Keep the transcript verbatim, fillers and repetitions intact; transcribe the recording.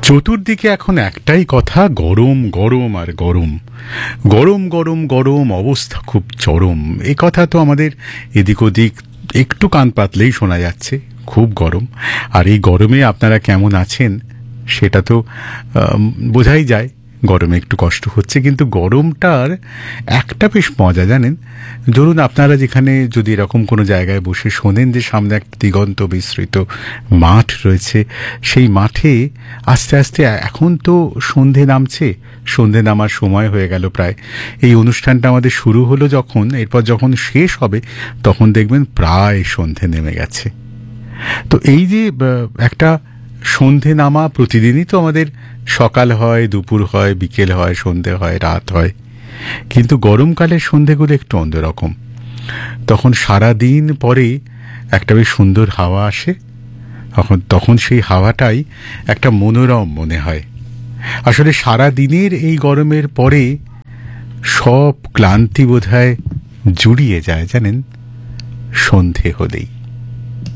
চতুর্দিকে এখন একটাই কথা, গরম গরম আর গরম, গরম গরম গরম, অবস্থা খুব চরম। এই কথা তো আমাদের এদিক ওদিক একটু কান পাতলেই শোনা যাচ্ছে, খুব গরম। আর এই গরমে আপনারা কেমন আছেন সেটা তো বোঝাই যায়, গরমে একটু কষ্ট হচ্ছে। কিন্তু গরমটার একটা বেশ মজা জানেন, ধরুন আপনারা যেখানে যদি এরকম কোনো জায়গায় বসে শোনেন যে সামনে একটা দিগন্ত বিস্তৃত মাঠ রয়েছে, সেই মাঠে আস্তে আস্তে এখন তো সন্ধে নামছে, সন্ধে নামার সময় হয়ে গেল প্রায়। এই অনুষ্ঠানটা আমাদের শুরু হলো যখন, এরপর যখন শেষ হবে তখন দেখবেন প্রায় সন্ধে নেমে গেছে। তো এই যে একটা সন্ধে নামা, প্রতিদিনই তো আমাদের সকাল হয়, দুপুর হয়, বিকেল হয়, সন্ধে হয়, রাত হয়। কিন্তু গরমকালের সন্ধেগুলো একটু অন্যরকম। তখন সারা দিন পরে একটা বেশ সুন্দর হাওয়া আসে, তখন তখন সেই হাওয়াটাই একটা মনোরম মনে হয়। আসলে সারা দিনের এই গরমের পরে সব ক্লান্তি বোধহয় জুড়িয়ে যায় জানেন সন্ধে হলেই।